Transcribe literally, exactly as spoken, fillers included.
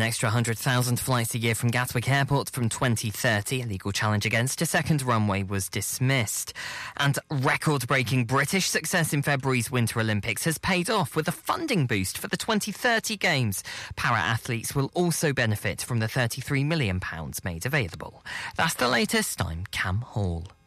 extra one hundred thousand flights a year from Gatwick Airport from twenty thirty. A legal challenge against a second runway was dismissed. And record-breaking British success in February's Winter Olympics has paid off with a funding boost for the twenty thirty Games. Para-athletes will also benefit from the thirty-three million pounds made available. That's the latest. I'm Cam Hall.